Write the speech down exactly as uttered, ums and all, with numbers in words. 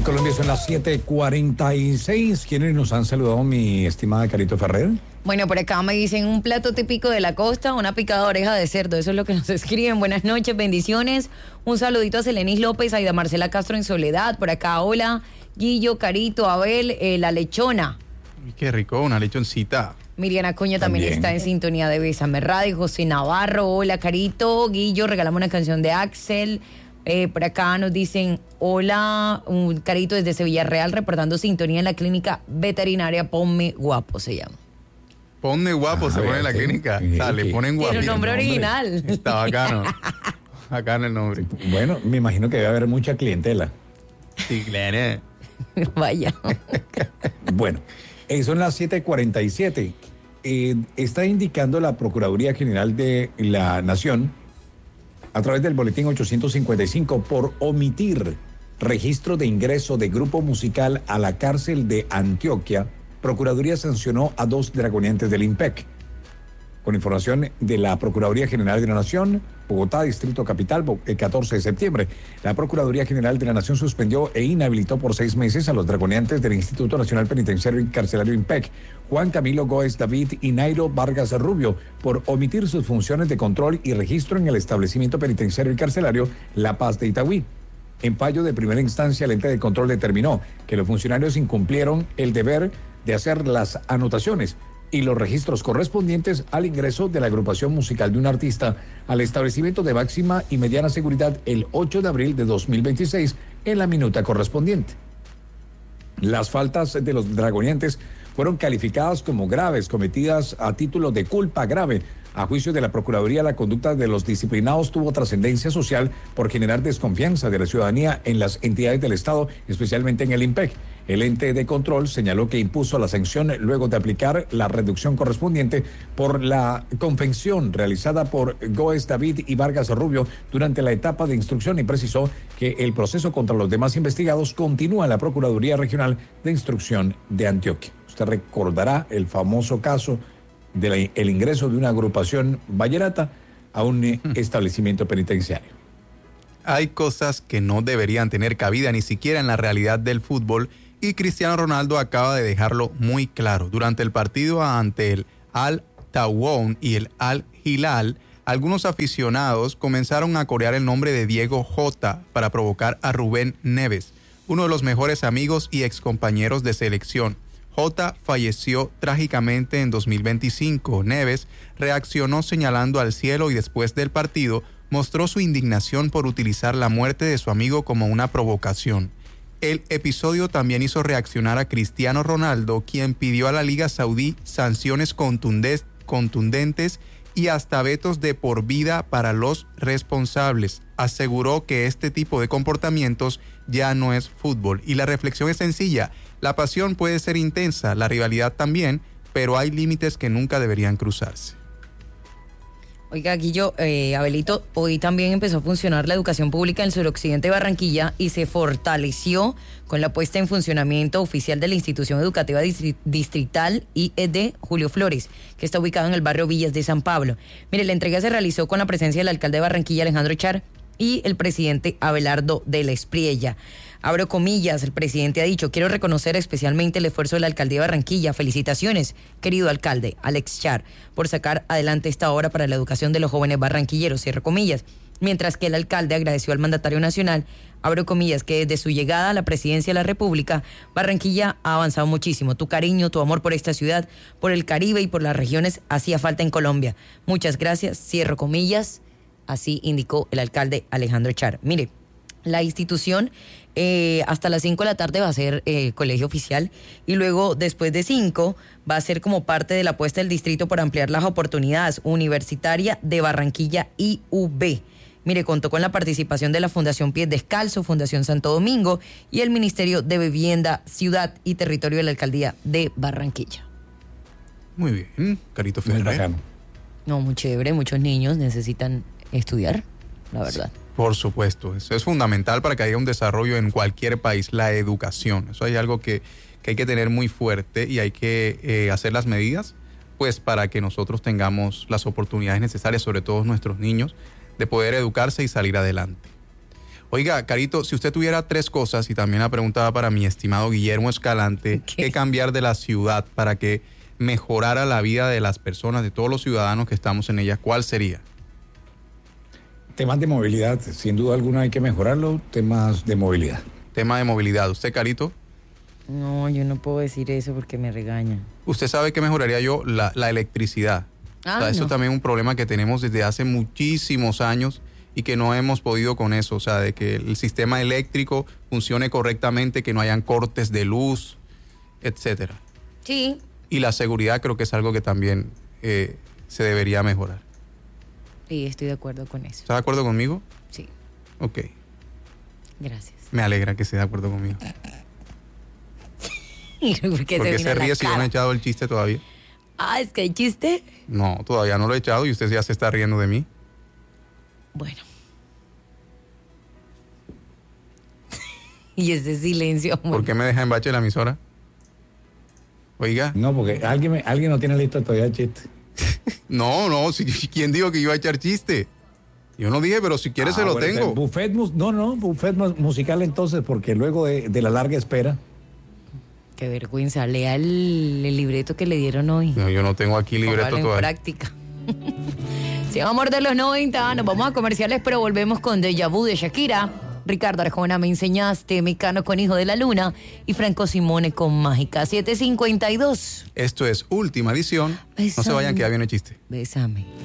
En Colombia son las siete cuarenta y seis. ¿Quiénes nos han saludado, mi estimada Carito Ferrer? Bueno, por acá me dicen un plato típico de la costa, una picada de oreja de cerdo. Eso es lo que nos escriben. Buenas noches, bendiciones. Un saludito a Selenis López, a Aida Marcela Castro en Soledad. Por acá, hola, Guillo, Carito, Abel, eh, la lechona. Qué rico, una lechoncita. Miriam Acuña también. también está en sintonía de Bésame Radio. José Navarro, hola, Carito. Guillo, regalamos una canción de Axel. Eh, por acá nos dicen, hola, un Carito desde Sevilla Real, reportando sintonía en la clínica veterinaria Ponme Guapo, se llama. Ponme Guapo, ah, se pone en la clínica. Sí, o sea, le ponen guapo. Tiene un nombre original. Está bacano. Bacano el nombre. Bueno, me imagino que debe haber mucha clientela. Sí, claro. Vaya. Bueno, eh, son las siete cuarenta y siete. Eh, está indicando la Procuraduría General de la Nación, a través del boletín ochocientos cincuenta y cinco, por omitir registro de ingreso de grupo musical a la cárcel de Antioquia. Procuraduría sancionó a dos dragoneantes del IMPEC. Con información de la Procuraduría General de la Nación, Bogotá, Distrito Capital, el catorce de septiembre, la Procuraduría General de la Nación suspendió e inhabilitó por seis meses a los dragoneantes del Instituto Nacional Penitenciario y Carcelario IMPEC, Juan Camilo Góez David y Nairo Vargas Rubio, por omitir sus funciones de control y registro en el establecimiento penitenciario y carcelario La Paz de Itagüí. En fallo de primera instancia, el ente de control determinó que los funcionarios incumplieron el deber de hacer las anotaciones y los registros correspondientes al ingreso de la agrupación musical de un artista al establecimiento de máxima y mediana seguridad el ocho de abril de dos mil veintiséis en la minuta correspondiente. Las faltas de los dragoneantes fueron calificadas como graves, cometidas a título de culpa grave. A juicio de la Procuraduría, la conducta de los disciplinados tuvo trascendencia social por generar desconfianza de la ciudadanía en las entidades del Estado, especialmente en el IMPEC. El ente de control señaló que impuso la sanción luego de aplicar la reducción correspondiente por la confección realizada por Góez David y Vargas Rubio durante la etapa de instrucción, y precisó que el proceso contra los demás investigados continúa en la Procuraduría Regional de Instrucción de Antioquia. Usted recordará el famoso caso del ingreso de una agrupación vallenata a un eh, establecimiento penitenciario. Hay cosas que no deberían tener cabida ni siquiera en la realidad del fútbol, y Cristiano Ronaldo acaba de dejarlo muy claro. Durante el partido ante el Al-Tawun y el Al-Hilal, algunos aficionados comenzaron a corear el nombre de Diego Jota para provocar a Rubén Neves, uno de los mejores amigos y excompañeros de selección. Jota falleció trágicamente en dos mil veinticinco. Neves reaccionó señalando al cielo y después del partido mostró su indignación por utilizar la muerte de su amigo como una provocación. El episodio también hizo reaccionar a Cristiano Ronaldo, quien pidió a la Liga Saudí sanciones contundes, contundentes y hasta vetos de por vida para los responsables. Aseguró que este tipo de comportamientos ya no es fútbol. Y la reflexión es sencilla: la pasión puede ser intensa, la rivalidad también, pero hay límites que nunca deberían cruzarse. Oiga, Guillo, eh, Abelito, hoy también empezó a funcionar la educación pública en el suroccidente de Barranquilla y se fortaleció con la puesta en funcionamiento oficial de la institución educativa distrital I E D Julio Flores, que está ubicado en el barrio Villas de San Pablo. Mire, la entrega se realizó con la presencia del alcalde de Barranquilla, Alejandro Char, y el presidente Abelardo de la Espriella. Abro comillas, el presidente ha dicho: quiero reconocer especialmente el esfuerzo de la alcaldía de Barranquilla. Felicitaciones, querido alcalde Alex Char, por sacar adelante esta obra para la educación de los jóvenes barranquilleros, cierro comillas. Mientras que el alcalde agradeció al mandatario nacional, abro comillas, que desde su llegada a la presidencia de la República, Barranquilla ha avanzado muchísimo. Tu cariño, tu amor por esta ciudad, por el Caribe y por las regiones hacía falta en Colombia. Muchas gracias, cierro comillas. Así indicó el alcalde Alejandro Char. Mire, la institución eh, hasta las cinco de la tarde va a ser eh, colegio oficial, y luego después de cinco va a ser como parte de la apuesta del distrito por ampliar las oportunidades. Universitaria de Barranquilla I U B. Mire, contó con la participación de la Fundación Pies Descalzo, Fundación Santo Domingo y el Ministerio de Vivienda, Ciudad y Territorio de la Alcaldía de Barranquilla. Muy bien, Carito Ferrer. No, muy chévere, muchos niños necesitan estudiar, la verdad. Sí, por supuesto, eso es fundamental para que haya un desarrollo en cualquier país, la educación. Eso hay algo que, que hay que tener muy fuerte y hay que eh, hacer las medidas, pues, para que nosotros tengamos las oportunidades necesarias, sobre todo nuestros niños, de poder educarse y salir adelante. Oiga, Carito, si usted tuviera tres cosas, y también la preguntaba para mi estimado Guillermo Escalante, ¿qué, ¿qué cambiar de la ciudad para que mejorara la vida de las personas, de todos los ciudadanos que estamos en ella, cuál sería? Temas de movilidad, sin duda alguna hay que mejorarlo, temas de movilidad. Tema de movilidad. ¿Usted, Carito? No, yo no puedo decir eso porque me regañan. ¿Usted sabe qué mejoraría yo? La, la electricidad. Ah, o sea, eso no. también es un problema que tenemos desde hace muchísimos años y que no hemos podido con eso. O sea, de que el sistema eléctrico funcione correctamente, que no hayan cortes de luz, etcétera. Sí. Y la seguridad creo que es algo que también eh, se debería mejorar. Sí, estoy de acuerdo con eso. ¿Está de acuerdo conmigo? Sí, Ok. gracias. Me alegra que esté de acuerdo conmigo. ¿Por qué Porque se se vino ríe la si no cara? he echado el chiste todavía. Ah, es que hay chiste. No, todavía no lo he echado y usted ya se está riendo de mí. Bueno. Y ese silencio. amor. ¿Por qué me deja en bache la emisora? Oiga. No, porque alguien, me- alguien no tiene listo todavía el chiste. No, no, si, ¿quién dijo que iba a echar chiste? Yo no dije, pero si quiere Ah, se lo bueno, tengo. Buffet, mus- no, no, buffet mu- musical entonces, porque luego de, de la larga espera. Qué vergüenza. Lea el, el libreto que le dieron hoy. No, yo no tengo aquí libreto Póngalo en todavía. práctica. Sí, amor de los noventa, nos vamos a comerciales, pero volvemos con Deja Vu de Shakira. Ricardo Arjona, Me Enseñaste, Mecano con Hijo de la Luna y Franco Simone con Mágica. siete cincuenta y dos. Esto es Última Edición. No se vayan, que ya viene el chiste. Bésame.